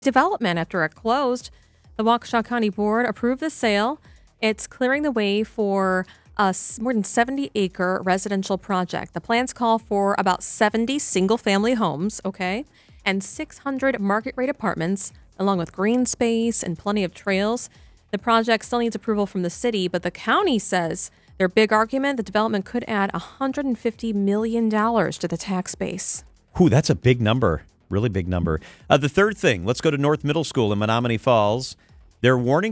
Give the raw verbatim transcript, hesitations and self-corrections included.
development after it closed. The Waukesha County Board approved the sale. It's clearing the way for a more than seventy acre residential project. The plans call for about seventy single-family homes, okay, and six hundred market-rate apartments, along with green space and plenty of trails. The project still needs approval from the city, but the county says their big argument, the development could add one hundred fifty million dollars to the tax base. Ooh, that's a big number. Really big number. Uh, the third thing, let's go to North Middle School in Menominee Falls. They're warning